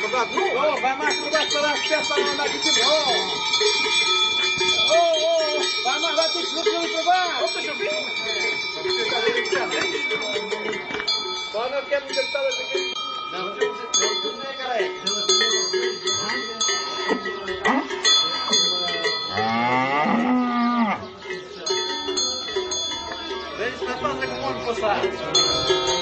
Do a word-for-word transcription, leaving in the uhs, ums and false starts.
madrugada, não? Ô, vai mais conversar as peças para mandar aqui de novo. Ô, ô, vai mais, vai ter que ir para baixo. Ô, deixa eu ver. Só não quer me deixar aqui. Não, não, não é, cara. Vem, está fazendo como passar.